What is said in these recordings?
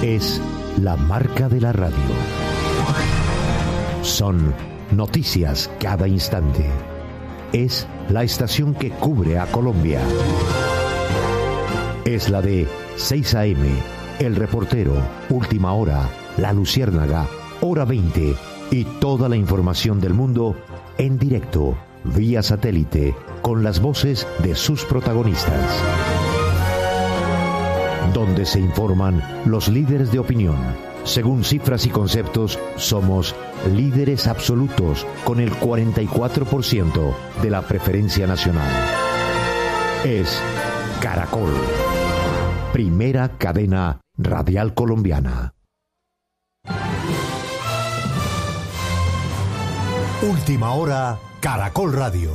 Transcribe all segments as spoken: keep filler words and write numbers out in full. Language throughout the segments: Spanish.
Es la marca de la radio. Son noticias cada instante. Es la estación que cubre a Colombia. Es la de seis a eme, El Reportero, Última Hora, La Luciérnaga, Hora veinte y toda la información del mundo en directo, vía satélite, con las voces de sus protagonistas. Donde se informan los líderes de opinión. Según cifras y conceptos, somos líderes absolutos con el cuarenta y cuatro por ciento de la preferencia nacional. Es Caracol, primera cadena radial colombiana. Última Hora, Caracol Radio.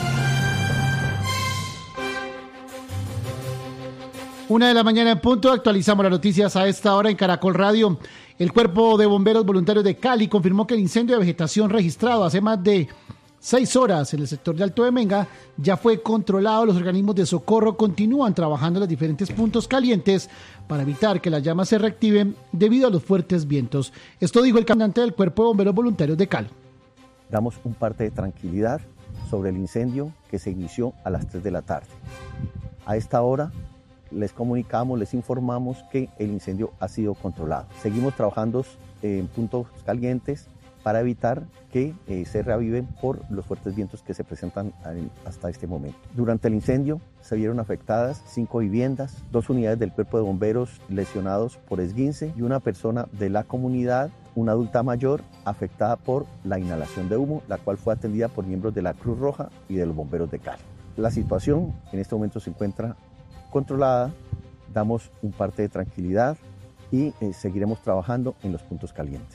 Una de la mañana en punto, actualizamos las noticias a esta hora en Caracol Radio. El Cuerpo de Bomberos Voluntarios de Cali confirmó que el incendio de vegetación registrado hace más de seis horas en el sector de Alto de Menga ya fue controlado. Los organismos de socorro continúan trabajando en los diferentes puntos calientes para evitar que las llamas se reactiven debido a los fuertes vientos. Esto dijo el comandante del Cuerpo de Bomberos Voluntarios de Cali. Damos un parte de tranquilidad sobre el incendio que se inició a las tres de la tarde. A esta hora les comunicamos, les informamos que el incendio ha sido controlado. Seguimos trabajando en puntos calientes para evitar que eh, se reaviven por los fuertes vientos que se presentan hasta este momento. Durante el incendio se vieron afectadas cinco viviendas, dos unidades del Cuerpo de Bomberos lesionados por esguince y una persona de la comunidad, una adulta mayor, afectada por la inhalación de humo, la cual fue atendida por miembros de la Cruz Roja y de los bomberos de Cali. La situación en este momento se encuentra controlada, damos un parte de tranquilidad y eh, seguiremos trabajando en los puntos calientes.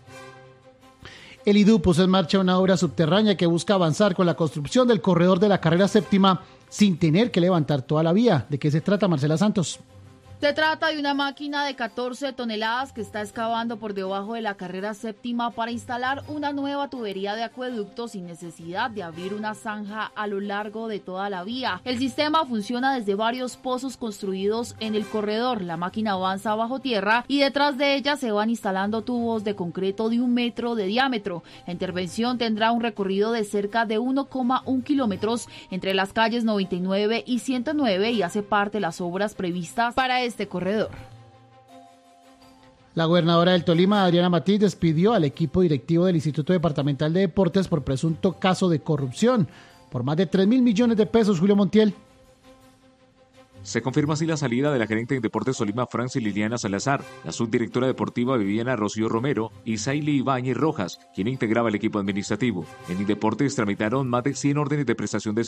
El I D U puso en marcha una obra subterránea que busca avanzar con la construcción del corredor de la carrera séptima sin tener que levantar toda la vía. ¿De qué se trata, Marcela Santos? Se trata de una máquina de catorce toneladas que está excavando por debajo de la carrera séptima para instalar una nueva tubería de acueducto sin necesidad de abrir una zanja a lo largo de toda la vía. El sistema funciona desde varios pozos construidos en el corredor. La máquina avanza bajo tierra y detrás de ella se van instalando tubos de concreto de un metro de diámetro. La intervención tendrá un recorrido de cerca de uno coma uno kilómetros entre las calles noventa y nueve y ciento nueve y hace parte de las obras previstas para este este corredor. La gobernadora del Tolima, Adriana Matiz, despidió al equipo directivo del Instituto Departamental de Deportes por presunto caso de corrupción por más de tres mil millones de pesos. Julio Montiel. Se confirma así la salida de la gerente de Deportes Tolima, Francis Liliana Salazar, la subdirectora deportiva Viviana Rocío Romero y Saily Ibáñez Rojas, quien integraba el equipo administrativo. En Indeportes tramitaron más de cien órdenes de prestación de